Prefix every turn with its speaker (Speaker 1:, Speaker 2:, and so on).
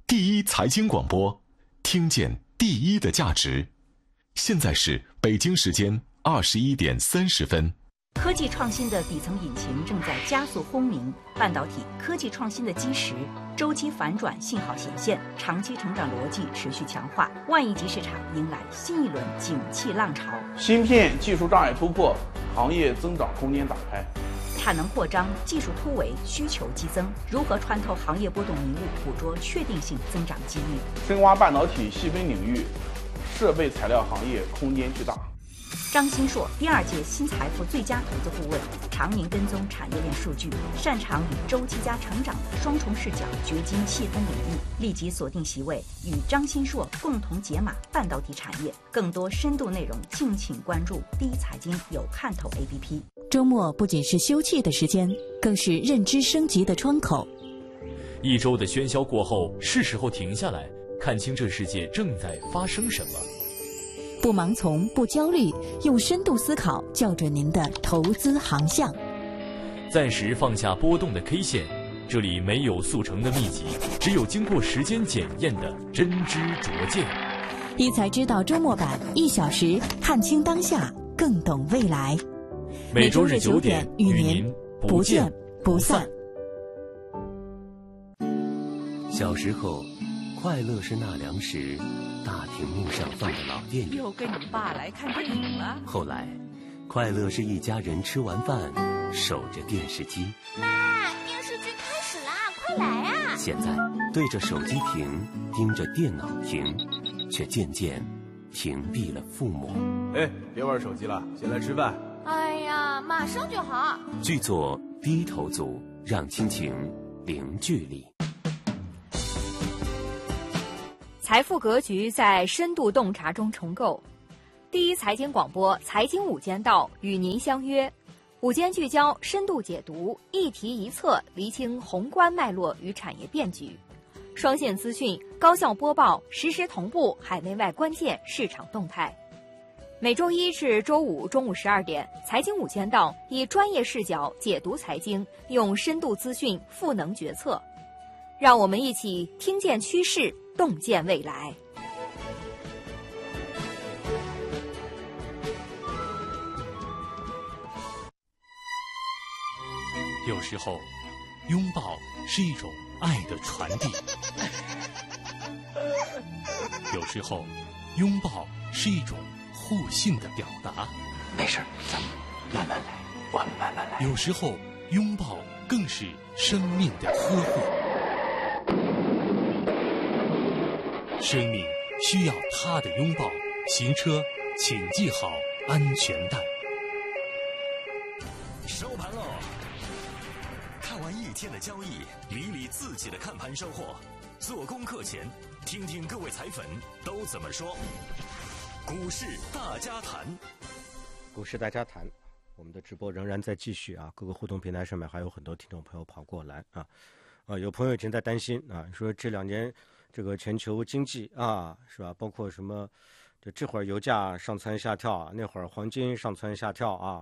Speaker 1: 第一财经广播，听见第一的价值。现在是北京时间21:30。
Speaker 2: 科技创新的底层引擎正在加速轰鸣，半导体科技创新的基石周期反转信号显现，长期成长逻辑持续强化，万亿级市场迎来新一轮景气浪潮。
Speaker 3: 芯片技术障碍突破，行业增长空间打开。
Speaker 2: 产能扩张，技术突围，需求激增，如何穿透行业波动迷雾，捕捉确定性增长机遇？
Speaker 3: 深挖半导体细分领域，设备材料行业空间巨大。
Speaker 2: 张新硕第2届新财富最佳投资顾问，常年跟踪产业链数据，擅长与周期加成长的双重视角掘金细分领域。立即锁定席位，与张新硕共同解码半导体产业。更多深度内容，敬请关注第一财经有看头 APP。
Speaker 4: 周末不仅是休憩的时间，更是认知升级的窗口。
Speaker 5: 一周的喧嚣过后，是时候停下来，看清这世界正在发生什么。
Speaker 4: 不盲从，不焦虑，用深度思考校准您的投资航向。
Speaker 5: 暂时放下波动的 K 线，这里没有速成的秘籍，只有经过时间检验的真知灼见。
Speaker 4: 一财知道周末版，1小时看清当下，更懂未来。
Speaker 5: 每周日9点与您不见不散。
Speaker 6: 小时候，快乐是纳凉时大屏幕上放的老电影。
Speaker 7: 又跟你爸来看电影了。
Speaker 6: 后来，快乐是一家人吃完饭守着电视机。
Speaker 8: 妈，电视剧开始啦，快来啊！
Speaker 6: 现在对着手机屏，盯着电脑屏，却渐渐屏蔽了父母。
Speaker 9: 哎，别玩手机了，先来吃饭。
Speaker 8: 哎呀，马上就好。
Speaker 6: 剧作低头族，让亲情零距离。
Speaker 10: 财富格局在深度洞察中重构。第一财经广播财经午间道与您相约，午间聚焦，深度解读，一题一策，厘清宏观脉络与产业变局。双线资讯，高效播报，实时同步海内外关键市场动态。每周一至周五中午12点，财经午间道以专业视角解读财经，用深度资讯赋能决策。让我们一起听见趋势，洞见未来。
Speaker 11: 有时候，拥抱是一种爱的传递；有时候，拥抱是一种互信的表达。
Speaker 12: 没事，咱们慢慢来，我们慢慢来。
Speaker 11: 有时候，拥抱更是生命的呵护。生命需要他的拥抱，行车请系好安全带。
Speaker 13: 收盘喽！看完一天的交易，理理自己的看盘收获。做功课前，听听各位财粉都怎么说。股市大家谈，
Speaker 14: 股市大家谈，我们的直播仍然在继续啊！各个互动平台上面还有很多听众朋友跑过来啊，有朋友已经在担心啊，说这2年这个全球经济啊，是吧？包括什么，这会儿油价上蹿下跳，那会儿黄金上蹿下跳啊，